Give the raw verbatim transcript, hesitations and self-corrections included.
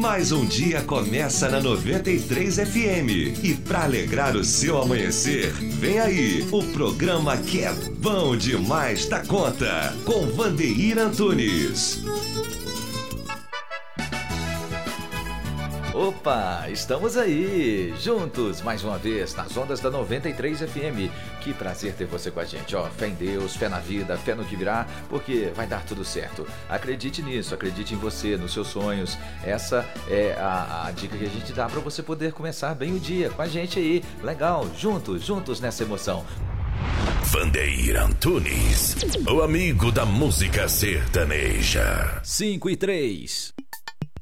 Mais um dia começa na noventa e três F M. E para alegrar o seu amanhecer, vem aí o programa que é bom demais da conta, com Vandeir Antunes. Opa, estamos aí, juntos, mais uma vez, nas ondas da noventa e três F M. Que prazer ter você com a gente, ó. Fé em Deus, fé na vida, fé no que virá, porque vai dar tudo certo. Acredite nisso, acredite em você, nos seus sonhos. Essa é a, a dica que a gente dá para você poder começar bem o dia com a gente aí. Legal, juntos, juntos nessa emoção. Vandeir Antunes, o amigo da música sertaneja. cinco e três.